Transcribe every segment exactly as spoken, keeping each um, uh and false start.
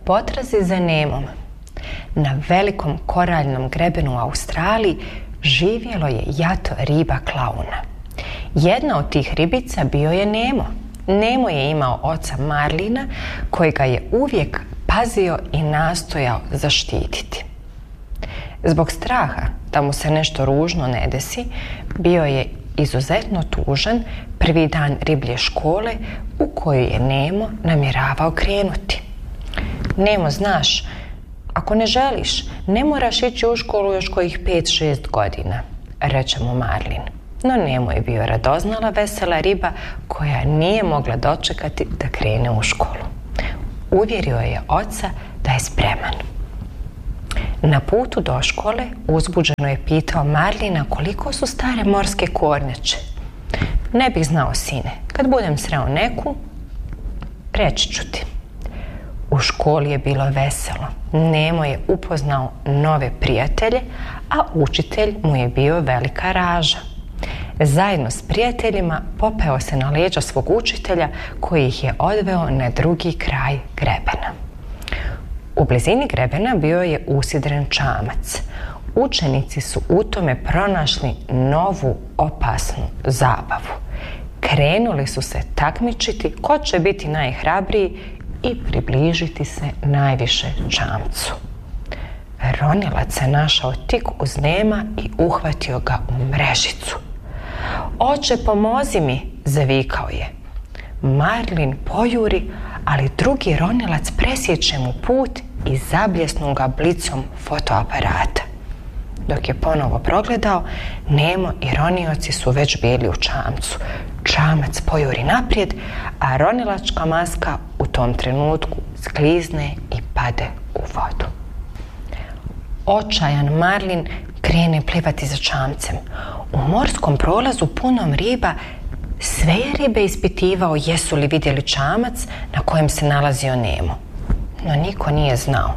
potrazi za Nemom na velikom koraljnom grebenu u Australiji živjelo je jato riba klauna. Jedna od tih ribica bio je Nemo. Nemo je imao oca Marlina koji ga je uvijek pazio i nastojao zaštititi. Zbog straha da mu se nešto ružno ne desi, bio je izuzetno tužan prvi dan riblje škole u koju je Nemo namjeravao krenuti. Nemo, znaš, ako ne želiš, ne moraš ići u školu još kojih pet šest godina, reče mu Marlin. No Nemo je bio radoznala vesela riba koja nije mogla dočekati da krene u školu. Uvjerio je oca da je spreman. Na putu do škole uzbuđeno je pitao Marlina koliko su stare morske kornjače. Ne bih znao, sine, kad budem sreo neku, reći ću ti. U školi je bilo veselo. Nemo je upoznao nove prijatelje, a učitelj mu je bio velika Raža. Zajedno s prijateljima popeo se na leđa svog učitelja koji ih je odveo na drugi kraj grebena. U blizini grebena bio je usidren čamac. Učenici su u tome pronašli novu opasnu zabavu. Krenuli su se takmičiti ko će biti najhrabriji i približiti se najviše čamcu. Ronilac se našao tik uz Nema i uhvatio ga u mrežicu. Oče, pomozi mi, zavikao je. Marlin pojuri, ali drugi ronilac presječe mu put i zabljesnu ga blicom fotoaparata. Dok je ponovo progledao, Nemo i ronioci su već bili u čamcu. Čamac pojuri naprijed, a ronilačka maska u tom trenutku sklizne i pade u vodu. Očajan Marlin krene plivati za čamcem. U morskom prolazu punom riba sve je ribe ispitivao jesu li vidjeli čamac na kojem se nalazio Nemo. No niko nije znao.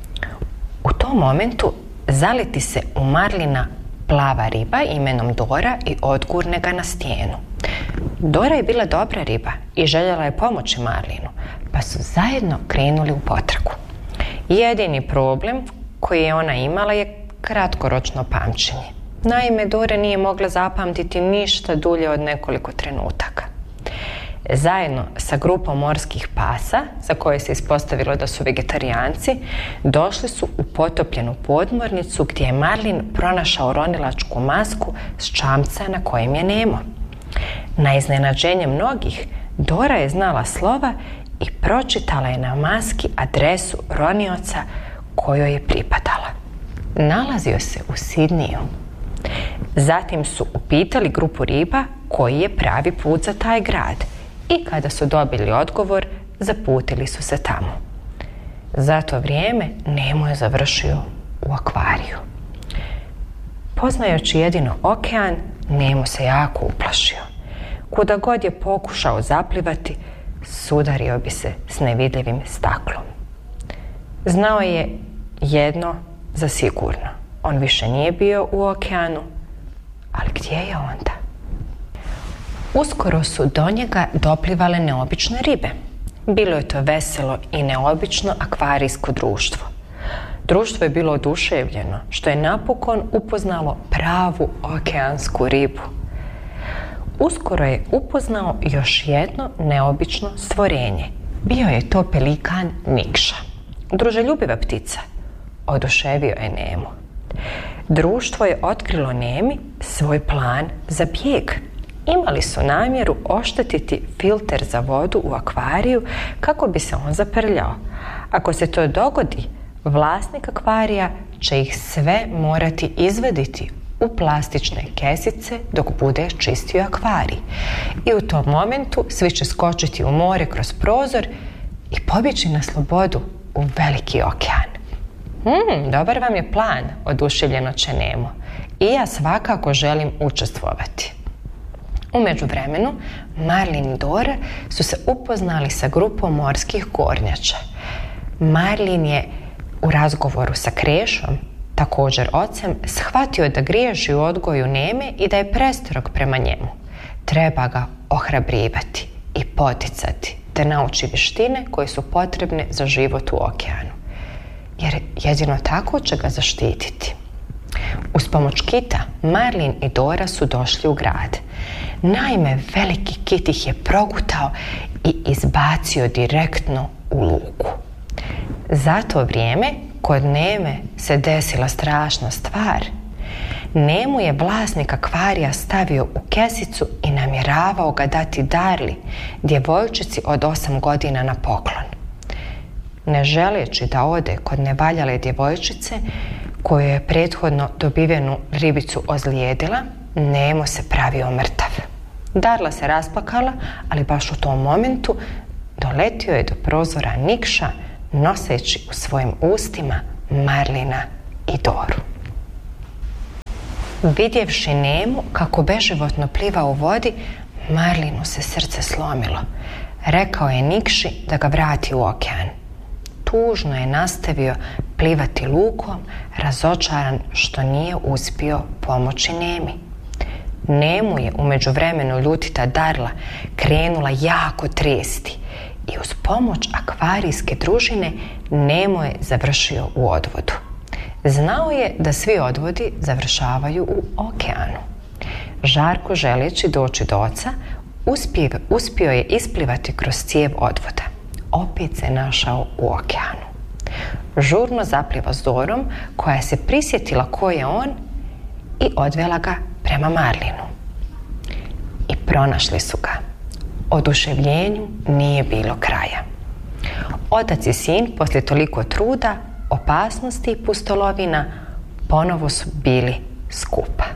U tom momentu zaleti se u Marlina plava riba imenom Dora i odgurne ga na stijenu. Dora je bila dobra riba i željela je pomoći Marlinu, pa su zajedno krenuli u potragu. Jedini problem koji je ona imala je kratkoročno pamćenje. Naime, Dora nije mogla zapamtiti ništa dulje od nekoliko trenutaka. Zajedno sa grupom morskih pasa, za koje se ispostavilo da su vegetarijanci, došli su u potopljenu podmornicu gdje je Marlin pronašao ronilačku masku s čamca na kojem je Nemo. Na iznenađenje mnogih, Dora je znala slova i pročitala je na maski adresu ronioca kojoj je pripadala. Nalazio se u Sidniju. Zatim su upitali grupu riba koji je pravi put za taj grad i kada su dobili odgovor, zaputili su se tamo. Za to vrijeme Nemo je završio u akvariju. Poznajući jedino okean, Nemo se jako uplašio. Kuda god je pokušao zaplivati, sudario bi se s nevidljivim staklom. Znao je jedno za sigurno. On više nije bio u okeanu, ali gdje je onda? Uskoro su do njega doplivale neobične ribe. Bilo je to veselo i neobično akvarijsko društvo. Društvo je bilo oduševljeno, što je napokon upoznalo pravu okeansku ribu. Uskoro je upoznao još jedno neobično stvorenje. Bio je to pelikan Nikša. Druželjubiva ptica. Oduševio je Nemo. Društvo je otkrilo Nemi svoj plan za bijeg. Imali su namjeru oštetiti filter za vodu u akvariju kako bi se on zaprljao. Ako se to dogodi, vlasnik akvarija će ih sve morati izvaditi u plastične kesice dok bude čistio akvarij. I u tom momentu svi će skočiti u more kroz prozor i pobjeći na slobodu u veliki okean. Hmm, dobar vam je plan, oduševljeno će Nemo. I ja svakako želim učestvovati. U međuvremenu, Marlin i Dora su se upoznali sa grupom morskih kornjača. Marlin je u razgovoru sa Krešom, također ocem, shvatio da griješi u odgoju Neme i da je prestrog prema njemu. Treba ga ohrabrivati i poticati te nauči vještine koje su potrebne za život u okeanu. Jer jedino tako će ga zaštititi. Uz pomoć kita, Marlin i Dora su došli u grad. Naime, veliki kit ih je progutao i izbacio direktno u luku. Za to vrijeme kod Neme se desila strašna stvar. Nemu je vlasnik akvarija stavio u kesicu i namjeravao ga dati Darli, djevojčici od osam godina na poklon. Ne želeći da ode kod nevaljale djevojčice, koju je prethodno dobivenu ribicu ozlijedila, Nemo se pravio mrtav. Darla se rasplakala, ali baš u tom momentu doletio je do prozora Nikša, noseći u svojim ustima Marlina i Doru. Vidjevši Nemu kako beživotno pliva u vodi, Marlinu se srce slomilo. Rekao je Nikši da ga vrati u okean. Tužno je nastavio plivati lukom, razočaran što nije uspio pomoći Nemi. Nemu je u međuvremenu ljutita Darla krenula jako tresti i uz pomoć akvarijske družine Nemo je završio u odvodu. Znao je da svi odvodi završavaju u okeanu. Žarko, želeći doći do oca, uspio, uspio je isplivati kroz cijev odvoda. Opet se našao u okeanu. Žurno zapliva s Dorom, koja se prisjetila ko je on i odvela ga prema Marlinu. I pronašli su ga. Oduševljenju nije bilo kraja. Otac i sin, poslije toliko truda, opasnosti i pustolovina, ponovo su bili skupa.